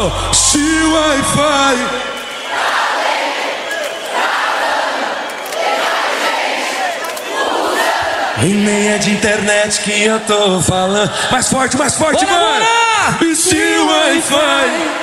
Se o Wi-Fi e nem é de internet que eu tô falando. Mais forte, Bora, mano. bora! E se o Wi-Fi